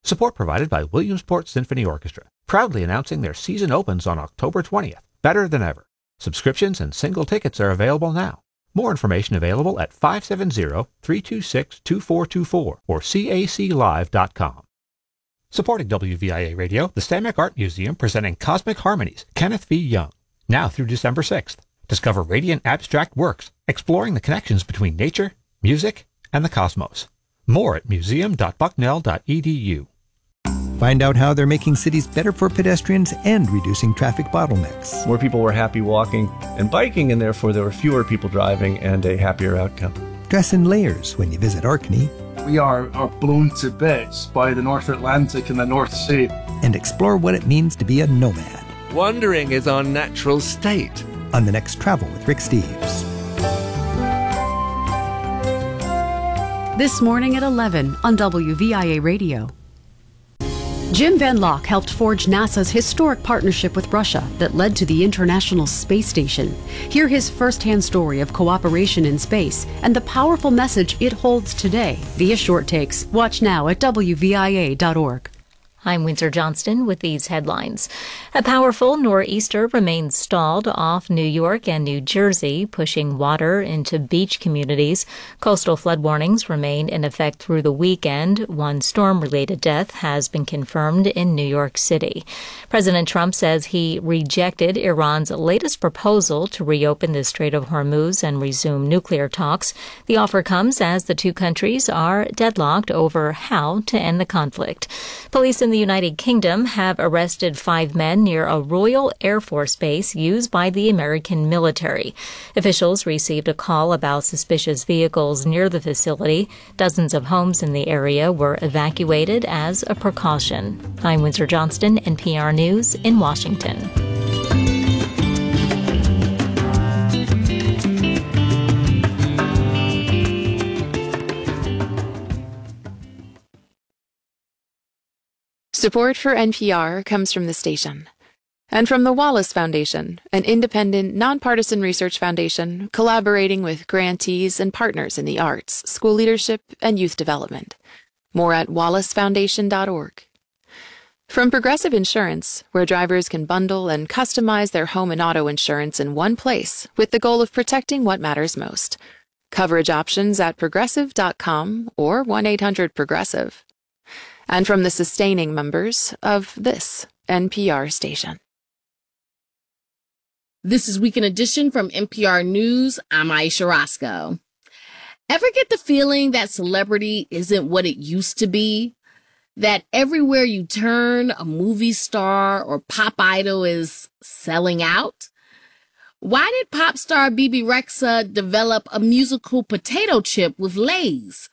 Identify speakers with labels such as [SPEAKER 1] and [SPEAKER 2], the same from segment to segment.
[SPEAKER 1] Support provided by Williamsport Symphony Orchestra, proudly announcing their season opens on October 20th, better than ever. Subscriptions and single tickets are available now. More information available at 570-326-2424 or caclive.com. Supporting WVIA Radio, the Stamek Art Museum presenting Cosmic Harmonies, Kenneth V. Young. Now through December 6th. Discover radiant abstract works, exploring the connections between nature, music, and the cosmos. More at museum.bucknell.edu.
[SPEAKER 2] Find out how they're making cities better for pedestrians and reducing traffic bottlenecks.
[SPEAKER 3] More people were happy walking and biking, and therefore there were fewer people driving and a happier outcome.
[SPEAKER 2] Dress in layers when you visit Orkney.
[SPEAKER 4] We are blown to bits by the North Atlantic and the North Sea.
[SPEAKER 2] And explore what it means to be a nomad.
[SPEAKER 5] Wandering is our natural state.
[SPEAKER 2] On the next Travel with Rick Steves.
[SPEAKER 6] This morning at 11 on WVIA Radio. Jim Van Locke helped forge NASA's historic partnership with Russia that led to the International Space Station. Hear his first-hand story of cooperation in space and the powerful message it holds today via short takes. Watch now at WVIA.org.
[SPEAKER 7] I'm Windsor Johnston with these headlines. A powerful nor'easter remains stalled off New York and New Jersey, pushing water into beach communities. Coastal flood warnings remain in effect through the weekend. One storm-related death has been confirmed in New York City. President Trump says he rejected Iran's latest proposal to reopen the Strait of Hormuz and resume nuclear talks. The offer comes as the two countries are deadlocked over how to end the conflict. Police in the United Kingdom have arrested 5 men near a Royal Air Force base used by the American military. Officials received a call about suspicious vehicles near the facility. Dozens of homes in the area were evacuated as a precaution. I'm Windsor Johnston, NPR News in Washington.
[SPEAKER 8] Support for NPR comes from the station and from the Wallace Foundation, an independent, nonpartisan research foundation collaborating with grantees and partners in the arts, school leadership, and youth development. More at wallacefoundation.org. From Progressive Insurance, where drivers can bundle and customize their home and auto insurance in one place with the goal of protecting what matters most. Coverage options at progressive.com or 1-800-PROGRESSIVE. And from the sustaining members of this NPR station.
[SPEAKER 9] This is Weekend Edition from NPR News. I'm Aisha Roscoe. Ever get the feeling that celebrity isn't what it used to be? That everywhere you turn, a movie star or pop idol is selling out? Why did pop star Bebe Rexha develop a musical potato chip with Lay's?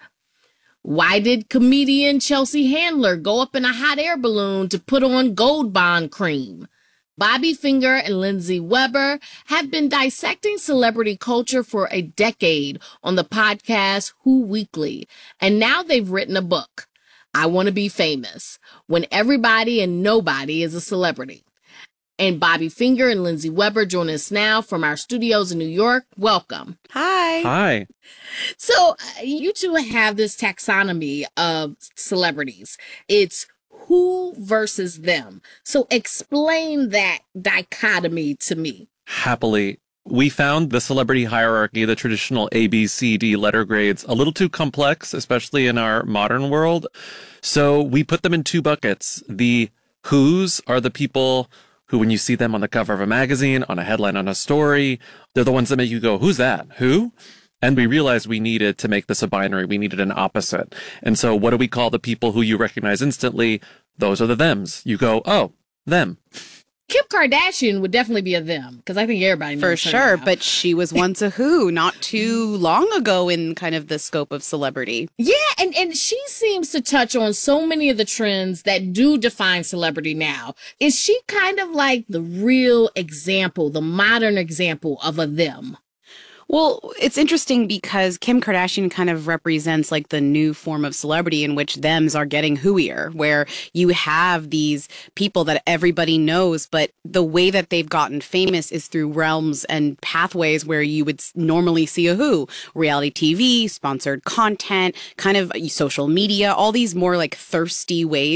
[SPEAKER 9] Why did comedian Chelsea Handler go up in a hot air balloon to put on Gold Bond cream? Bobby Finger and Lindsay Weber have been dissecting celebrity culture for a decade on the podcast Who Weekly, and now they've written a book, I Want to Be Famous, When Everybody and Nobody is a Celebrity. And Bobby Finger and Lindsay Weber join us now from our studios in New York. Welcome.
[SPEAKER 10] Hi.
[SPEAKER 3] Hi.
[SPEAKER 9] So you two have this taxonomy of celebrities. It's who versus them. So explain that dichotomy to me.
[SPEAKER 11] Happily. We found the celebrity hierarchy, the traditional A, B, C, D letter grades, a little too complex, especially in our modern world. So we put them in 2 buckets. The who's are the people who, when you see them on the cover of a magazine, on a headline, on a story, they're the ones that make you go, who's that? Who? And we realized we needed to make this a binary. We needed an opposite. And so what do we call the people who you recognize instantly? Those are the thems. You go, oh, them.
[SPEAKER 9] Kim Kardashian would definitely be a them, because I think everybody knows
[SPEAKER 10] For
[SPEAKER 9] her
[SPEAKER 10] sure,
[SPEAKER 9] now.
[SPEAKER 10] but she was once a who not too long ago in kind of the scope of celebrity.
[SPEAKER 9] Yeah, and she seems to touch on so many of the trends that do define celebrity now. Is she kind of like the real example, the modern example of a them?
[SPEAKER 10] Well, it's interesting because Kim Kardashian kind of represents like the new form of celebrity in which thems are getting whoier, where you have these people that everybody knows, but the way that they've gotten famous is through realms and pathways where you would normally see a who. Reality TV, sponsored content, kind of social media, all these more like thirsty ways